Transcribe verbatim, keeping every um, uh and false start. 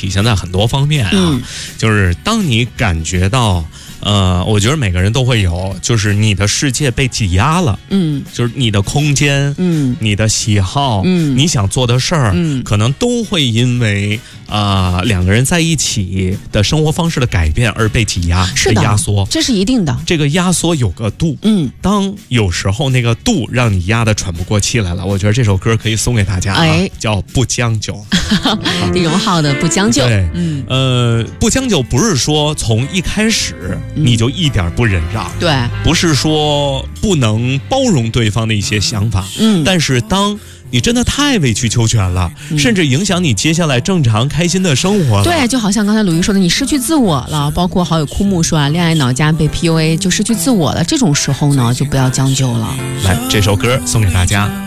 体现在很多方面啊， 嗯、 就是当你感觉到。呃，我觉得每个人都会有，就是你的世界被挤压了， 嗯， 就是你的空间， 嗯， 你的喜好， 嗯， 你想做的事儿， 嗯， 可能都会因为啊、呃、两个人在一起的生活方式的改变而被挤压， 是的， 被压缩， 这是一定的。 这个压缩有个度， 嗯， 当有时候那个度让你压得喘不过气来了，我觉得这首歌可以送给大家啊， 哎、 叫不将就。 李荣浩的不将就， 对， 嗯， 呃，不将就不是说从一开始你就一点不忍让， 对、嗯， 不是说不能包容对方的一些想法， 嗯， 但是当你真的太委曲求全了、嗯，甚至影响你接下来正常开心的生活了。 对，就好像刚才鲁豫说的，你失去自我了，包括好友枯木说啊，恋爱脑加被 P U A 就失去自我了，这种时候呢，就不要将就了。 来，这首歌送给大家。